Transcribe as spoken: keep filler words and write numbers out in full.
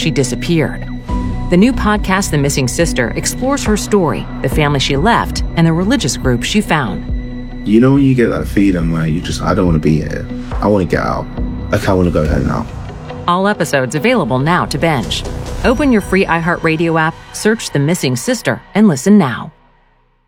she disappeared. The new podcast, The Missing Sister, explores her story, the family she left, and the religious group she found. You know when you get that feeling where you just, I don't want to be here. I want to get out. Like, I want to go home now. All episodes available now to binge. Open your free iHeartRadio app, search The Missing Sister, and listen now.